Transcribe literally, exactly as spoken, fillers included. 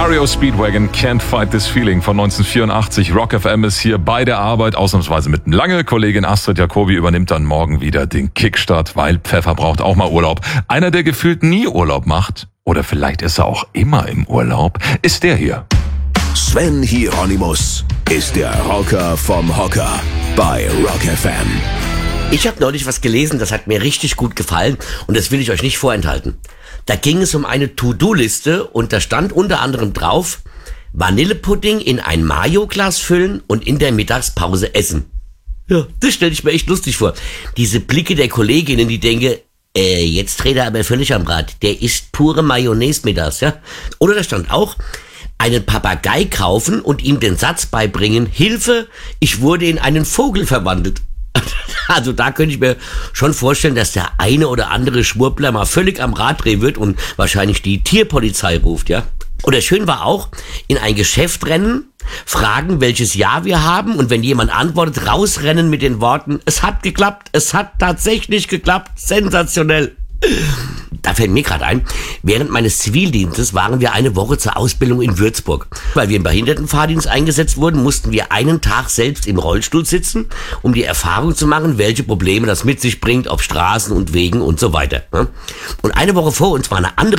R E O Speedwagon, Can't Fight This Feeling von neunzehnhundertvierundachtzig. Rock F M ist hier bei der Arbeit, ausnahmsweise mit Lange. Kollegin Astrid Jacobi übernimmt dann morgen wieder den Kickstart, weil Pfeffer braucht auch mal Urlaub. Einer, der gefühlt nie Urlaub macht, oder vielleicht ist er auch immer im Urlaub, ist der hier. Sven Hieronymus ist der Rocker vom Hocker bei Rock F M. Ich habe neulich was gelesen, das hat mir richtig gut gefallen und das will ich euch nicht vorenthalten. Da ging es um eine To-Do-Liste und da stand unter anderem drauf: Vanillepudding in ein Mayo-Glas füllen und in der Mittagspause essen. Ja, das stelle ich mir echt lustig vor. Diese Blicke der Kolleginnen, die denken, äh, jetzt dreht er aber völlig am Rad. Der isst pure Mayonnaise mittags, ja. Oder da stand auch: einen Papagei kaufen und ihm den Satz beibringen: Hilfe, ich wurde in einen Vogel verwandelt. Also da könnte ich mir schon vorstellen, dass der eine oder andere Schwurbler mal völlig am Rad drehen wird und wahrscheinlich die Tierpolizei ruft, ja. Oder schön war auch, in ein Geschäft rennen, fragen, welches Jahr wir haben, und wenn jemand antwortet, rausrennen mit den Worten: Es hat geklappt, es hat tatsächlich geklappt, sensationell. Da fällt mir gerade ein, während meines Zivildienstes waren wir eine Woche zur Ausbildung in Würzburg. Weil wir im Behindertenfahrdienst eingesetzt wurden, mussten wir einen Tag selbst im Rollstuhl sitzen, um die Erfahrung zu machen, welche Probleme das mit sich bringt auf Straßen und Wegen und so weiter. Und eine Woche vor uns war eine andere